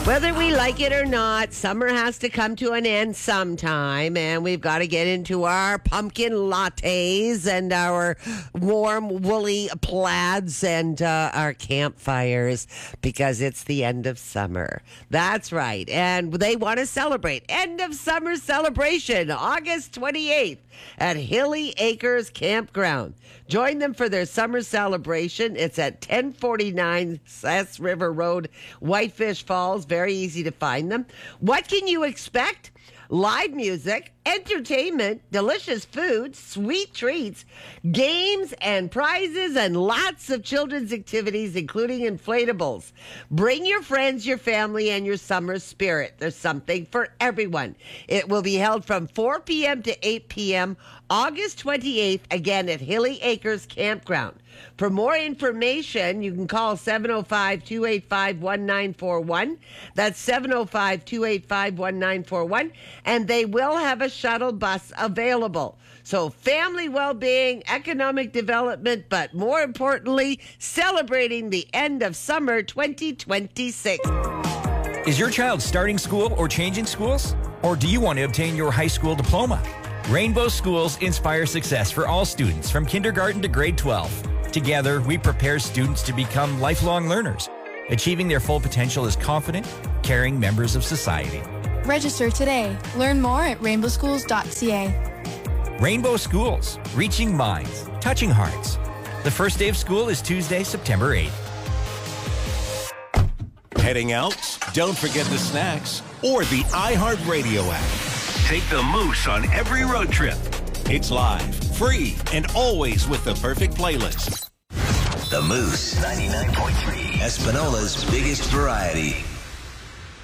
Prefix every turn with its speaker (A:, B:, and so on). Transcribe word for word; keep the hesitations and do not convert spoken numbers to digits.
A: Whether we like it or not, summer has to come to an end sometime, and we've got to get into our pumpkin lattes and our warm woolly plaids and uh, our campfires because it's the end of summer. That's right, and they want to celebrate. End of summer celebration, August twenty-eighth at Hilly Acres Campground. Join them for their summer celebration. It's at ten forty-nine Sess River Road, Whitefish Falls. Very easy to find them. What can you expect? Live music, entertainment, delicious food, sweet treats, games and prizes, and lots of children's activities, including inflatables. Bring your friends, your family, and your summer spirit. There's something for everyone. It will be held from four p.m. to eight p.m. August twenty-eighth, again at Hilly Acres Campground. For more information, you can call seven oh five, two eight five, one nine four one. That's seven oh five, two eight five, one nine four one. And they will have a shuttle bus available. So family well-being, economic development, but more importantly, celebrating the end of summer twenty twenty-six.
B: Is your child starting school or changing schools? Or do you want to obtain your high school diploma? Rainbow Schools inspire success for all students from kindergarten to grade twelve. Together, we prepare students to become lifelong learners, achieving their full potential as confident, caring members of society.
C: Register today. Learn more at rainbow schools dot c a.
B: Rainbow Schools, reaching minds, touching hearts. The first day of school is Tuesday, September eighth.
D: Heading out? Don't forget the snacks or the iHeartRadio app. Take the Moose on every road trip. It's live, free, and always with the perfect playlist.
E: The Moose ninety-nine point three, Espinola's biggest variety.